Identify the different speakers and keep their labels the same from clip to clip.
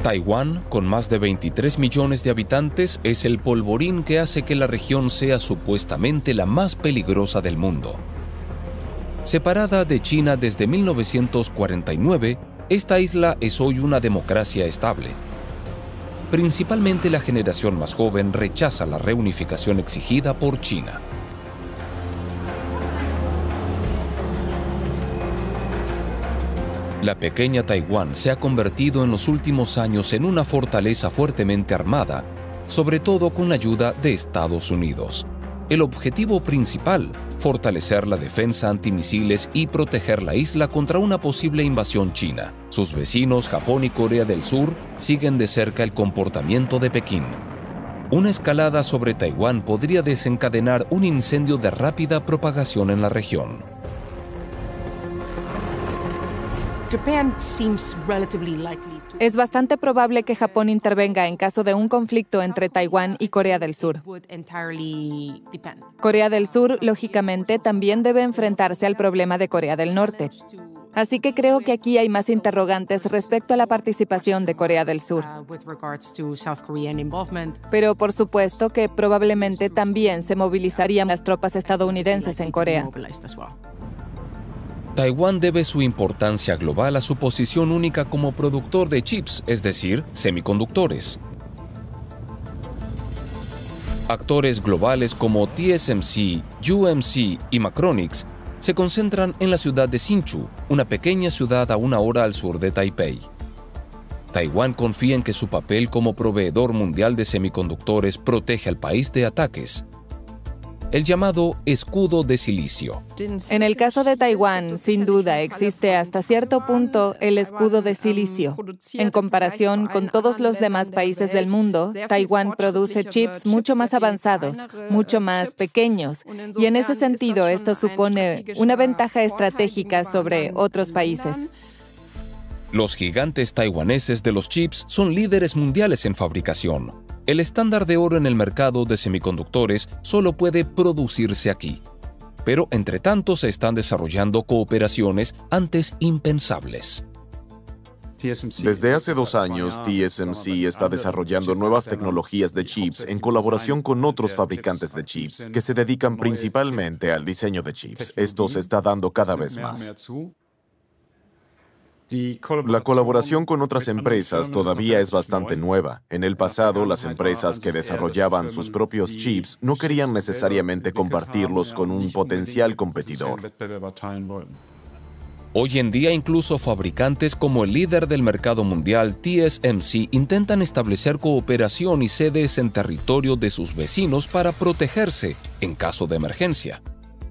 Speaker 1: Taiwán, con más de 23 millones de habitantes, es el polvorín que hace que la región sea supuestamente la más peligrosa del mundo. Separada de China desde 1949, esta isla es hoy una democracia estable. Principalmente la generación más joven rechaza la reunificación exigida por China. La pequeña Taiwán se ha convertido en los últimos años en una fortaleza fuertemente armada, sobre todo con la ayuda de Estados Unidos. El objetivo principal, fortalecer la defensa antimisiles y proteger la isla contra una posible invasión china. Sus vecinos, Japón y Corea del Sur, siguen de cerca el comportamiento de Pekín. Una escalada sobre Taiwán podría desencadenar un incendio de rápida propagación en la región.
Speaker 2: Es bastante probable que Japón intervenga en caso de un conflicto entre Taiwán y Corea del Sur. Corea del Sur, lógicamente, también debe enfrentarse al problema de Corea del Norte. Así que creo que aquí hay más interrogantes respecto a la participación de Corea del Sur. Pero por supuesto que probablemente también se movilizarían las tropas estadounidenses en Corea.
Speaker 1: Taiwán debe su importancia global a su posición única como productor de chips, es decir, semiconductores. Actores globales como TSMC, UMC y Macronix se concentran en la ciudad de Hsinchu, una pequeña ciudad a 1 hora al sur de Taipei. Taiwán confía en que su papel como proveedor mundial de semiconductores protege al país de ataques. El llamado escudo de silicio.
Speaker 2: En el caso de Taiwán, sin duda, existe hasta cierto punto el escudo de silicio. En comparación con todos los demás países del mundo, Taiwán produce chips mucho más avanzados, mucho más pequeños, y en ese sentido esto supone una ventaja estratégica sobre otros países.
Speaker 1: Los gigantes taiwaneses de los chips son líderes mundiales en fabricación. El estándar de oro en el mercado de semiconductores solo puede producirse aquí. Pero entre tanto se están desarrollando cooperaciones antes impensables.
Speaker 3: Desde hace 2 años, TSMC está desarrollando nuevas tecnologías de chips en colaboración con otros fabricantes de chips que se dedican principalmente al diseño de chips. Esto se está dando cada vez más. La colaboración con otras empresas todavía es bastante nueva. En el pasado, las empresas que desarrollaban sus propios chips no querían necesariamente compartirlos con un potencial competidor.
Speaker 1: Hoy en día, incluso fabricantes como el líder del mercado mundial, TSMC, intentan establecer cooperación y sedes en territorio de sus vecinos para protegerse en caso de emergencia.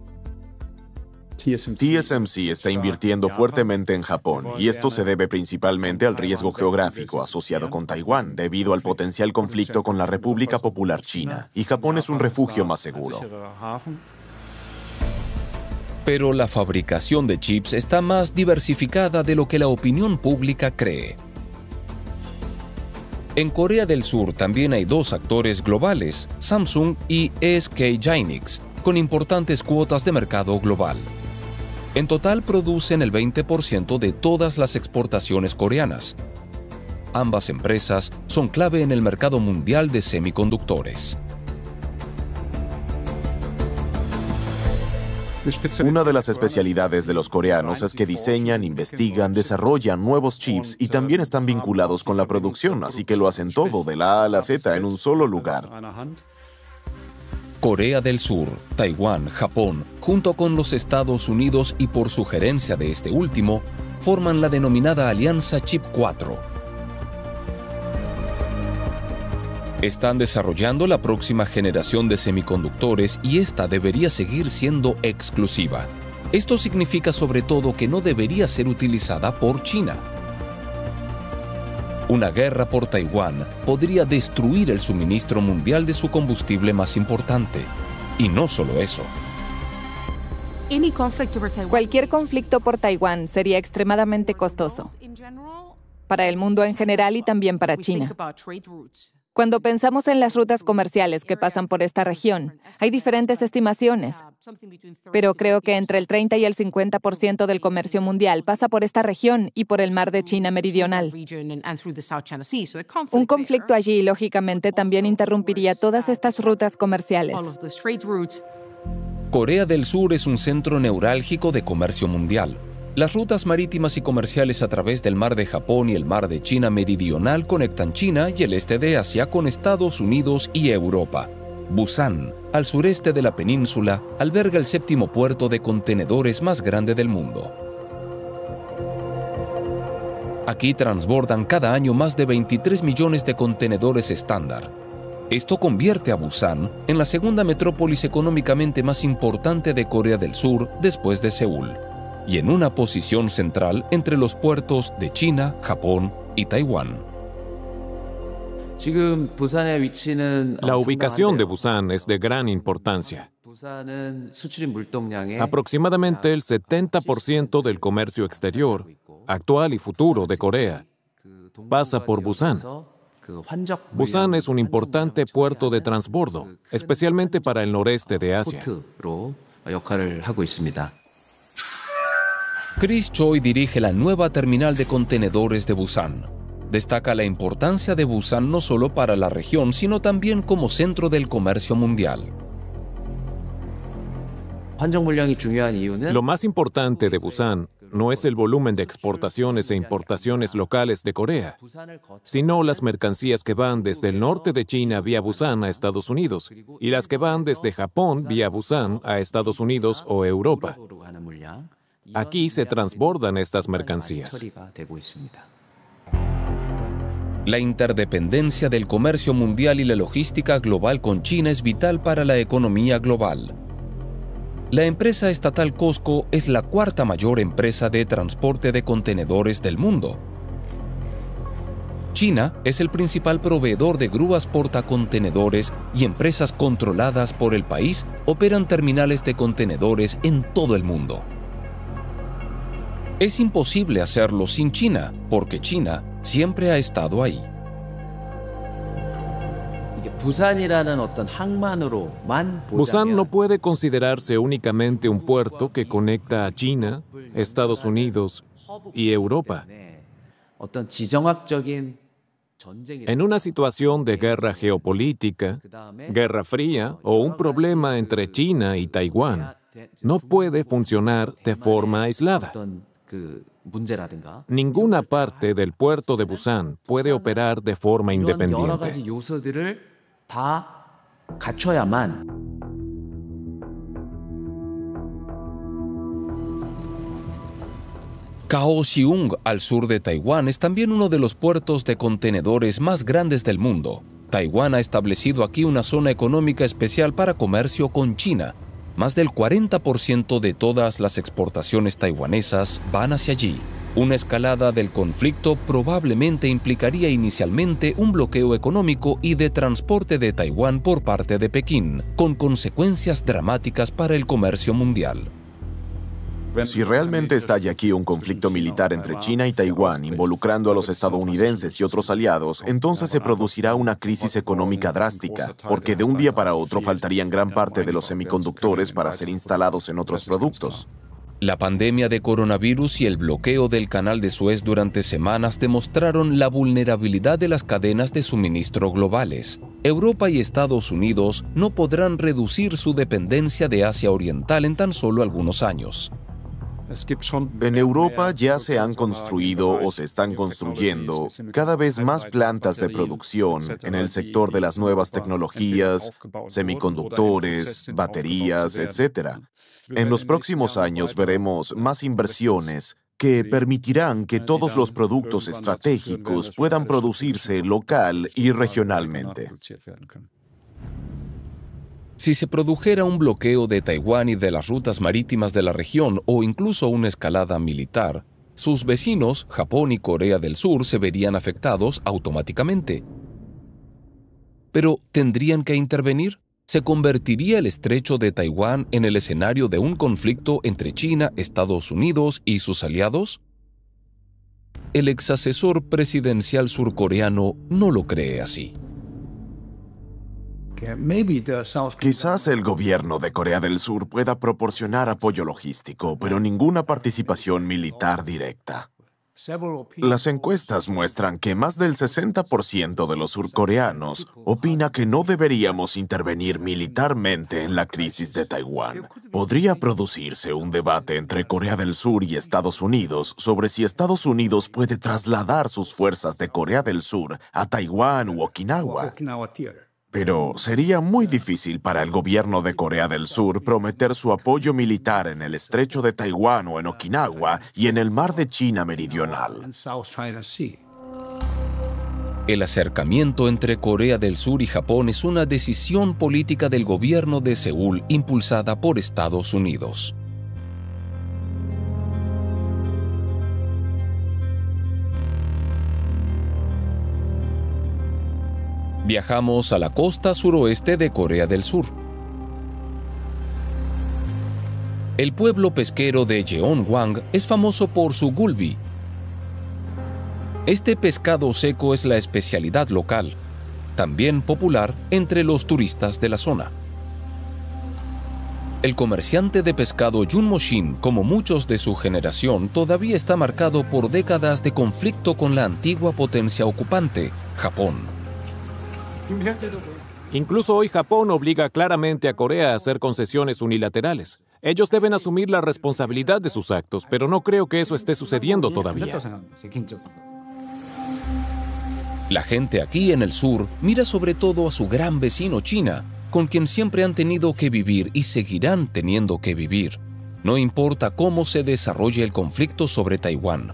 Speaker 3: TSMC está invirtiendo fuertemente en Japón, y esto se debe principalmente al riesgo geográfico asociado con Taiwán, debido al potencial conflicto con la República Popular China, y Japón es un refugio más seguro.
Speaker 1: Pero la fabricación de chips está más diversificada de lo que la opinión pública cree. En Corea del Sur también hay 2 actores globales, Samsung y SK Hynix, con importantes cuotas de mercado global. En total producen el 20% de todas las exportaciones coreanas. Ambas empresas son clave en el mercado mundial de semiconductores.
Speaker 3: Una de las especialidades de los coreanos es que diseñan, investigan, desarrollan nuevos chips y también están vinculados con la producción, así que lo hacen todo de la A a la Z en un solo lugar.
Speaker 1: Corea del Sur, Taiwán, Japón, junto con los Estados Unidos y por sugerencia de este último, forman la denominada Alianza Chip 4. Están desarrollando la próxima generación de semiconductores y esta debería seguir siendo exclusiva. Esto significa sobre todo que no debería ser utilizada por China. Una guerra por Taiwán podría destruir el suministro mundial de su combustible más importante. Y no solo eso.
Speaker 2: Cualquier conflicto por Taiwán sería extremadamente costoso para el mundo en general y también para China. Cuando pensamos en las rutas comerciales que pasan por esta región, hay diferentes estimaciones, pero creo que entre el 30 y el 50% del comercio mundial pasa por esta región y por el mar de China Meridional. Un conflicto allí, lógicamente, también interrumpiría todas estas rutas comerciales.
Speaker 1: Corea del Sur es un centro neurálgico de comercio mundial. Las rutas marítimas y comerciales a través del mar de Japón y el mar de China Meridional conectan China y el este de Asia con Estados Unidos y Europa. Busan, al sureste de la península, alberga el séptimo puerto de contenedores más grande del mundo. Aquí transbordan cada año más de 23 millones de contenedores estándar. Esto convierte a Busan en la segunda metrópolis económicamente más importante de Corea del Sur después de Seúl, y en una posición central entre los puertos de China, Japón y Taiwán.
Speaker 4: La ubicación de Busan es de gran importancia. Aproximadamente el 70% del comercio exterior, actual y futuro de Corea, pasa por Busan. Busan es un importante puerto de transbordo, especialmente para el noreste de Asia.
Speaker 1: Chris Choi dirige la nueva terminal de contenedores de Busan. Destaca la importancia de Busan no solo para la región, sino también como centro del comercio mundial.
Speaker 4: Lo más importante de Busan no es el volumen de exportaciones e importaciones locales de Corea, sino las mercancías que van desde el norte de China vía Busan a Estados Unidos y las que van desde Japón vía Busan a Estados Unidos o Europa. Aquí se transbordan estas mercancías.
Speaker 1: La interdependencia del comercio mundial y la logística global con China es vital para la economía global. La empresa estatal COSCO es la cuarta mayor empresa de transporte de contenedores del mundo. China es el principal proveedor de grúas portacontenedores y empresas controladas por el país operan terminales de contenedores en todo el mundo. Es imposible hacerlo sin China, porque China siempre ha estado ahí.
Speaker 4: Busan no puede considerarse únicamente un puerto que conecta a China, Estados Unidos y Europa. En una situación de guerra geopolítica, guerra fría o un problema entre China y Taiwán, no puede funcionar de forma aislada. Ninguna parte del puerto de Busan puede operar de forma independiente.
Speaker 1: Kaohsiung, al sur de Taiwán, es también uno de los puertos de contenedores más grandes del mundo. Taiwán ha establecido aquí una zona económica especial para comercio con China. Más del 40% de todas las exportaciones taiwanesas van hacia allí. Una escalada del conflicto probablemente implicaría inicialmente un bloqueo económico y de transporte de Taiwán por parte de Pekín, con consecuencias dramáticas para el comercio mundial.
Speaker 3: Si realmente estalla aquí un conflicto militar entre China y Taiwán, involucrando a los estadounidenses y otros aliados, entonces se producirá una crisis económica drástica, porque de un día para otro faltarían gran parte de los semiconductores para ser instalados en otros productos.
Speaker 1: La pandemia de coronavirus y el bloqueo del Canal de Suez durante semanas demostraron la vulnerabilidad de las cadenas de suministro globales. Europa y Estados Unidos no podrán reducir su dependencia de Asia Oriental en tan solo algunos años.
Speaker 3: En Europa ya se han construido o se están construyendo cada vez más plantas de producción en el sector de las nuevas tecnologías, semiconductores, baterías, etc. En los próximos años veremos más inversiones que permitirán que todos los productos estratégicos puedan producirse local y regionalmente.
Speaker 1: Si se produjera un bloqueo de Taiwán y de las rutas marítimas de la región o incluso una escalada militar, sus vecinos, Japón y Corea del Sur, se verían afectados automáticamente. Pero, ¿tendrían que intervenir? ¿Se convertiría el estrecho de Taiwán en el escenario de un conflicto entre China, Estados Unidos y sus aliados? El exasesor presidencial surcoreano no lo cree así.
Speaker 3: Quizás el gobierno de Corea del Sur pueda proporcionar apoyo logístico, pero ninguna participación militar directa. Las encuestas muestran que más del 60% de los surcoreanos opina que no deberíamos intervenir militarmente en la crisis de Taiwán. Podría producirse un debate entre Corea del Sur y Estados Unidos sobre si Estados Unidos puede trasladar sus fuerzas de Corea del Sur a Taiwán u Okinawa. Pero sería muy difícil para el gobierno de Corea del Sur prometer su apoyo militar en el estrecho de Taiwán o en Okinawa y en el mar de China Meridional.
Speaker 1: El acercamiento entre Corea del Sur y Japón es una decisión política del gobierno de Seúl impulsada por Estados Unidos. Viajamos a la costa suroeste de Corea del Sur. El pueblo pesquero de Jeonwang es famoso por su gulbi. Este pescado seco es la especialidad local, también popular entre los turistas de la zona. El comerciante de pescado Jun Mo-shin, como muchos de su generación, todavía está marcado por décadas de conflicto con la antigua potencia ocupante, Japón.
Speaker 4: Incluso hoy Japón obliga claramente a Corea a hacer concesiones unilaterales. Ellos deben asumir la responsabilidad de sus actos, pero no creo que eso esté sucediendo todavía.
Speaker 1: La gente aquí en el sur mira sobre todo a su gran vecino China, con quien siempre han tenido que vivir y seguirán teniendo que vivir. No importa cómo se desarrolle el conflicto sobre Taiwán.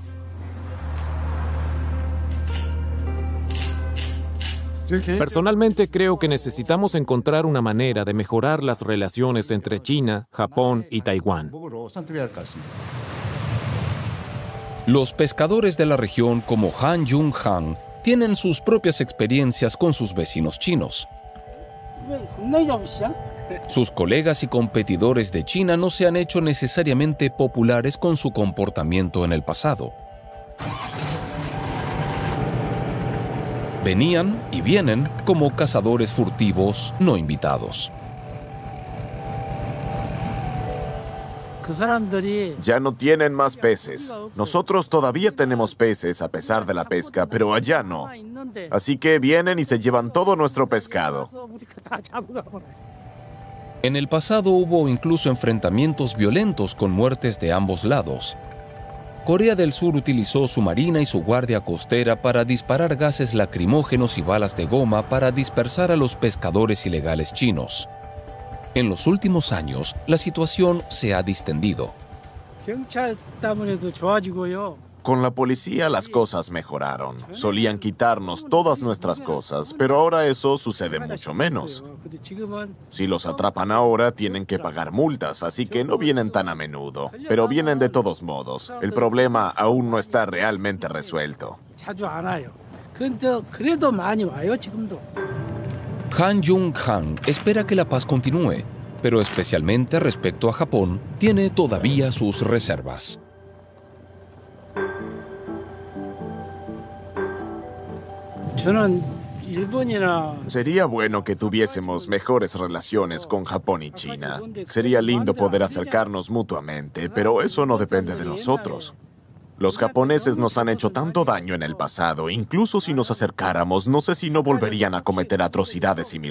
Speaker 4: Personalmente creo que necesitamos encontrar una manera de mejorar las relaciones entre China, Japón y Taiwán.
Speaker 1: Los pescadores de la región como Han Jung-han tienen sus propias experiencias con sus vecinos chinos. Sus colegas y competidores de China no se han hecho necesariamente populares con su comportamiento en el pasado. Venían y vienen como cazadores furtivos no invitados.
Speaker 3: Ya no tienen más peces. Nosotros todavía tenemos peces a pesar de la pesca, pero allá no. Así que vienen y se llevan todo nuestro pescado.
Speaker 1: En el pasado hubo incluso enfrentamientos violentos con muertes de ambos lados. Corea del Sur utilizó su marina y su guardia costera para disparar gases lacrimógenos y balas de goma para dispersar a los pescadores ilegales chinos. En los últimos años, la situación se ha distendido.
Speaker 3: Con la policía las cosas mejoraron. Solían quitarnos todas nuestras cosas, pero ahora eso sucede mucho menos. Si los atrapan ahora, tienen que pagar multas, así que no vienen tan a menudo. Pero vienen de todos modos. El problema aún no está realmente resuelto.
Speaker 1: Han Jung-han espera que la paz continúe, pero especialmente respecto a Japón, tiene todavía sus reservas.
Speaker 3: Sería bueno que tuviésemos mejores relaciones con Japón y China. Sería lindo poder acercarnos mutuamente, pero eso no depende de nosotros. Los japoneses nos han hecho tanto daño en el pasado, incluso si nos acercáramos, no sé si no volverían a cometer atrocidades similares.